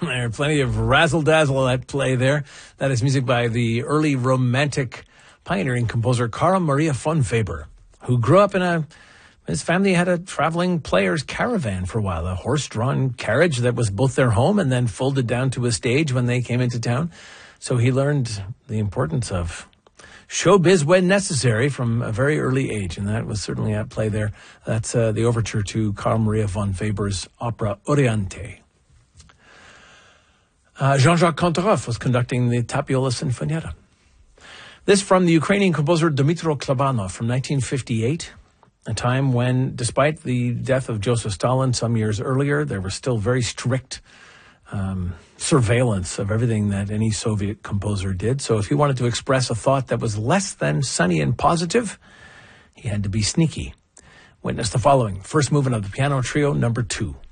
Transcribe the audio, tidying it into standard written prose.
There are plenty of razzle-dazzle at play there. That is music by the early Romantic pioneering composer Carl Maria von Weber, who grew up his family had a traveling players caravan for a while, a horse-drawn carriage that was both their home and then folded down to a stage when they came into town. So he learned the importance of showbiz when necessary from a very early age, and that was certainly at play there. That's the overture to Carl Maria von Weber's opera Oriente. Jean-Jacques Kantorov was conducting the Tapiola Sinfonietta. This from the Ukrainian composer Dmytro Klabanov from 1958, a time when, despite the death of Joseph Stalin some years earlier, there was still very strict surveillance of everything that any Soviet composer did. So if he wanted to express a thought that was less than sunny and positive, he had to be sneaky. Witness the following. First movement of the piano trio, number 2.